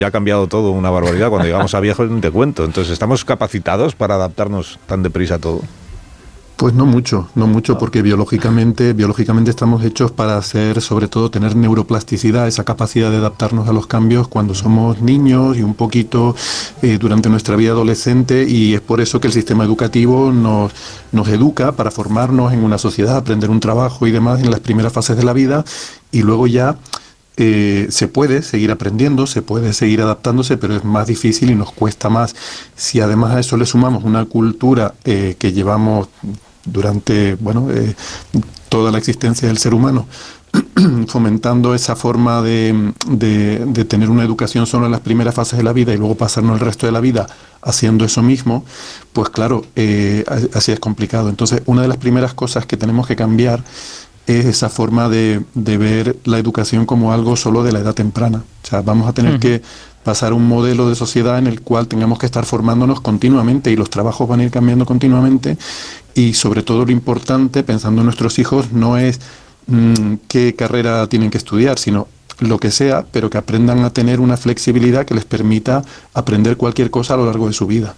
ya ha cambiado todo una barbaridad. Cuando llegamos a viejos, no te cuento. Entonces, ¿estamos capacitados para adaptarnos tan deprisa a todo? Pues no mucho, porque biológicamente estamos hechos para sobre todo tener neuroplasticidad, esa capacidad de adaptarnos a los cambios cuando somos niños y un poquito durante nuestra vida adolescente, y es por eso que el sistema educativo nos educa para formarnos en una sociedad, aprender un trabajo y demás en las primeras fases de la vida, y luego ya se puede seguir aprendiendo, se puede seguir adaptándose, pero es más difícil y nos cuesta más. Si además a eso le sumamos una cultura que llevamos durante toda la existencia del ser humano, fomentando esa forma de tener una educación solo en las primeras fases de la vida y luego pasarnos el resto de la vida haciendo eso mismo, pues claro, así es complicado. Entonces, una de las primeras cosas que tenemos que cambiar es esa forma de ver la educación como algo solo de la edad temprana. O sea, vamos a tener que pasar a un modelo de sociedad en el cual tengamos que estar formándonos continuamente, y los trabajos van a ir cambiando continuamente, y sobre todo lo importante, pensando en nuestros hijos, no es qué carrera tienen que estudiar, sino lo que sea, pero que aprendan a tener una flexibilidad que les permita aprender cualquier cosa a lo largo de su vida.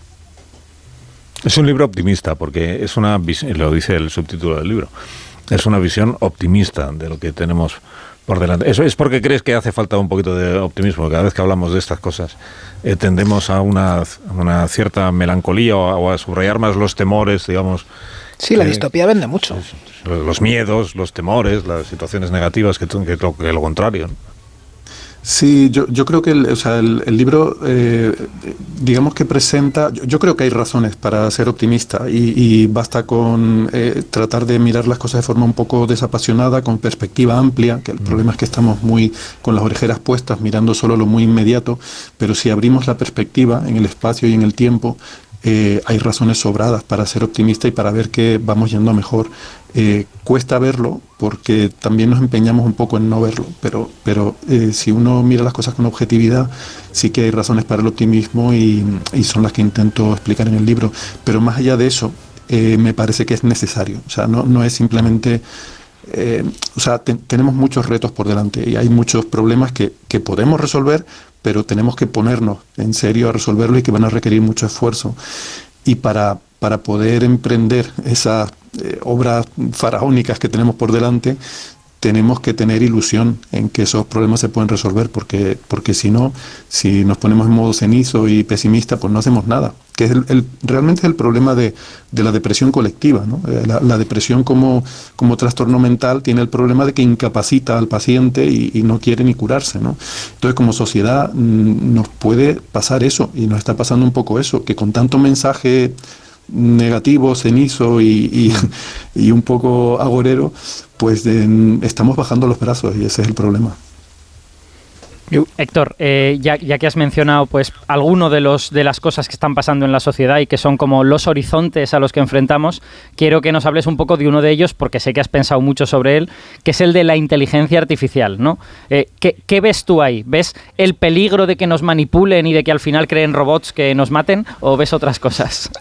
Es un libro optimista, porque es una visión, lo dice el subtítulo del libro, es una visión optimista de lo que tenemos por delante. ¿Eso es porque crees que hace falta un poquito de optimismo? Cada vez que hablamos de estas cosas tendemos a una cierta melancolía o a subrayar más los temores, digamos. Sí, la distopía vende mucho. Los miedos, los temores, las situaciones negativas, que lo contrario, ¿no? Sí, yo creo que el libro, digamos que presenta, yo creo que hay razones para ser optimista, y basta con tratar de mirar las cosas de forma un poco desapasionada, con perspectiva amplia, que el problema es que estamos muy con las orejeras puestas, mirando solo lo muy inmediato, pero si abrimos la perspectiva en el espacio y en el tiempo, hay razones sobradas para ser optimista y para ver que vamos yendo a mejor. Cuesta verlo porque también nos empeñamos un poco en no verlo, pero si uno mira las cosas con objetividad, sí que hay razones para el optimismo, y son las que intento explicar en el libro. Pero más allá de eso, me parece que es necesario. O sea, no es simplemente... tenemos muchos retos por delante y hay muchos problemas que podemos resolver, pero tenemos que ponernos en serio a resolverlos, y que van a requerir mucho esfuerzo. Y para poder emprender esas obras faraónicas que tenemos por delante, tenemos que tener ilusión en que esos problemas se pueden resolver, porque si no, si nos ponemos en modo cenizo y pesimista, pues no hacemos nada, que es realmente es el problema de la depresión colectiva, ¿no? La depresión como trastorno mental tiene el problema de que incapacita al paciente y no quiere ni curarse, ¿no? Entonces, como sociedad nos puede pasar eso, y nos está pasando un poco eso, que con tanto mensaje negativo, cenizo y un poco agorero, pues estamos bajando los brazos, y ese es el problema. Héctor, ya que has mencionado pues alguno de las cosas que están pasando en la sociedad y que son como los horizontes a los que enfrentamos, quiero que nos hables un poco de uno de ellos, porque sé que has pensado mucho sobre él, que es el de la inteligencia artificial, ¿no? ¿Qué ves tú ahí? ¿Ves el peligro de que nos manipulen y de que al final creen robots que nos maten, o ves otras cosas?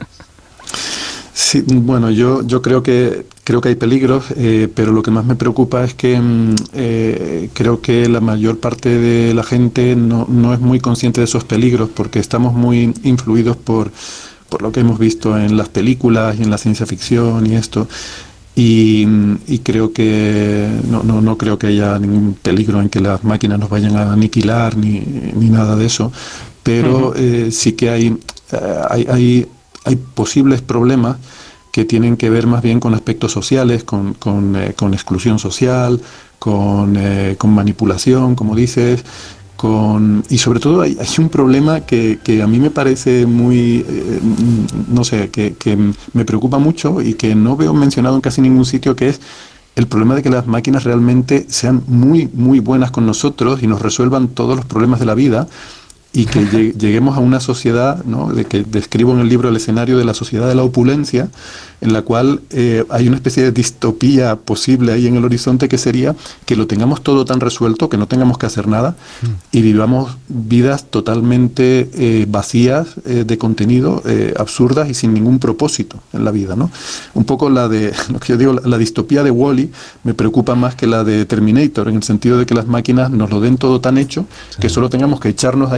Sí, bueno, yo creo que hay peligros, pero lo que más me preocupa es que creo que la mayor parte de la gente no es muy consciente de esos peligros, porque estamos muy influidos por lo que hemos visto en las películas y en la ciencia ficción y esto, y creo que no creo que haya ningún peligro en que las máquinas nos vayan a aniquilar ni nada de eso, pero sí que hay posibles problemas que tienen que ver más bien con aspectos sociales, con exclusión social, con manipulación, como dices, y sobre todo hay un problema que a mí me parece muy, que me preocupa mucho y que no veo mencionado en casi ningún sitio, que es el problema de que las máquinas realmente sean muy, muy buenas con nosotros y nos resuelvan todos los problemas de la vida, y que lleguemos a una sociedad, ¿no?, de que describo en el libro el escenario de la sociedad de la opulencia, en la cual hay una especie de distopía posible ahí en el horizonte, que sería que lo tengamos todo tan resuelto, que no tengamos que hacer nada y vivamos vidas totalmente vacías de contenido, absurdas y sin ningún propósito en la vida, ¿no? Un poco lo que yo digo, la distopía de Wall-E me preocupa más que la de Terminator, en el sentido de que las máquinas nos lo den todo tan hecho que solo tengamos que echarnos ahí